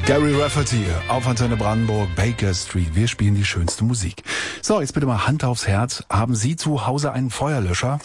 Gary Rafferty auf Antenne Brandenburg, Baker Street. Wir spielen die schönste Musik. So, jetzt bitte mal Hand aufs Herz. Haben Sie zu Hause einen Feuerlöscher?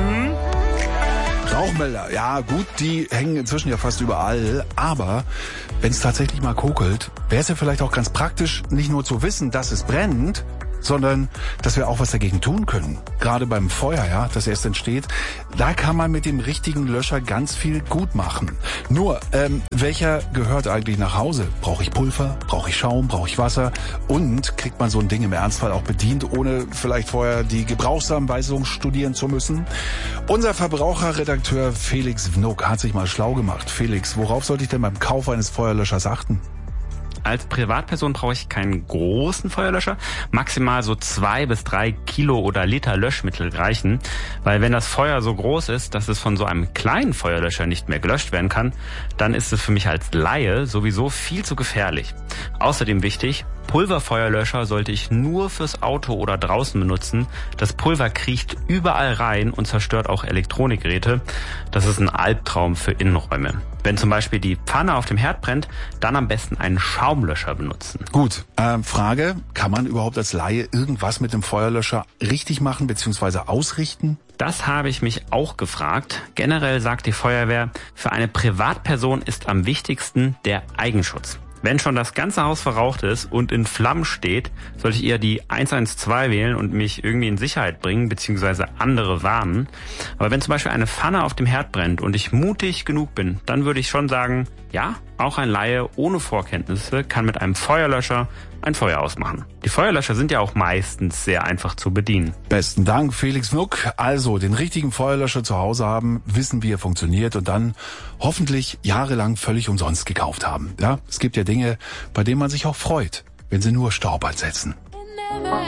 Rauchmelder, ja gut, die hängen inzwischen ja fast überall. Aber wenn es tatsächlich mal kokelt, wäre es ja vielleicht auch ganz praktisch, nicht nur zu wissen, dass es brennt, sondern dass wir auch was dagegen tun können. Gerade beim Feuer, ja, das erst entsteht, da kann man mit dem richtigen Löscher ganz viel gut machen. Nur, welcher gehört eigentlich nach Hause? Brauche ich Pulver? Brauche ich Schaum? Brauche ich Wasser? Und kriegt man so ein Ding im Ernstfall auch bedient, ohne vielleicht vorher die Gebrauchsanweisung studieren zu müssen? Unser Verbraucherredakteur Felix Vnuk hat sich mal schlau gemacht. Felix, worauf sollte ich denn beim Kauf eines Feuerlöschers achten? Als Privatperson brauche ich keinen großen Feuerlöscher. Maximal so 2 bis 3 Kilo oder Liter Löschmittel reichen. Weil wenn das Feuer so groß ist, dass es von so einem kleinen Feuerlöscher nicht mehr gelöscht werden kann, dann ist es für mich als Laie sowieso viel zu gefährlich. Außerdem wichtig, Pulverfeuerlöscher sollte ich nur fürs Auto oder draußen benutzen. Das Pulver kriecht überall rein und zerstört auch Elektronikgeräte. Das ist ein Albtraum für Innenräume. Wenn zum Beispiel die Pfanne auf dem Herd brennt, dann am besten einen Schaumlöscher benutzen. Gut, Frage, kann man überhaupt als Laie irgendwas mit dem Feuerlöscher richtig machen bzw. ausrichten? Das habe ich mich auch gefragt. Generell sagt die Feuerwehr, für eine Privatperson ist am wichtigsten der Eigenschutz. Wenn schon das ganze Haus verraucht ist und in Flammen steht, sollte ich eher die 112 wählen und mich irgendwie in Sicherheit bringen bzw. andere warnen. Aber wenn zum Beispiel eine Pfanne auf dem Herd brennt und ich mutig genug bin, dann würde ich schon sagen, ja, auch ein Laie ohne Vorkenntnisse kann mit einem Feuerlöscher ein Feuer ausmachen. Die Feuerlöscher sind ja auch meistens sehr einfach zu bedienen. Besten Dank, Felix Vnuk. Also, den richtigen Feuerlöscher zu Hause haben, wissen, wie er funktioniert und dann hoffentlich jahrelang völlig umsonst gekauft haben. Ja, es gibt ja Dinge, bei denen man sich auch freut, wenn sie nur Staub einsetzen.